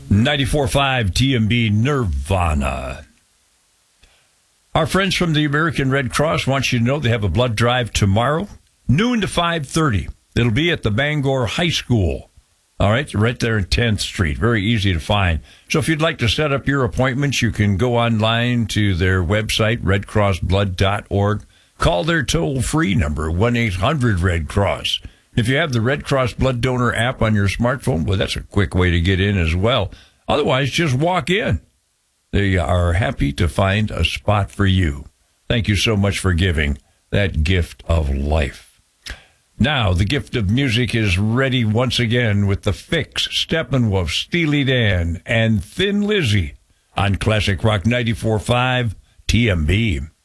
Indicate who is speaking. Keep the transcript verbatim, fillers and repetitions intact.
Speaker 1: ninety-four point five T M B Nirvana. Our friends from the American Red Cross want you to know they have a blood drive tomorrow, noon to five thirty. It'll be at the Bangor High School. All right, right there in tenth Street. Very easy to find. So if you'd like to set up your appointments, you can go online to their website, red cross blood dot org. Call their toll-free number, one eight hundred red cross. If you have the Red Cross Blood Donor app on your smartphone, well, that's a quick way to get in as well. Otherwise, just walk in. They are happy to find a spot for you. Thank you so much for giving that gift of life. Now, the gift of music is ready once again with The Fix, Steppenwolf, Steely Dan, and Thin Lizzy on Classic Rock ninety-four point five T M B.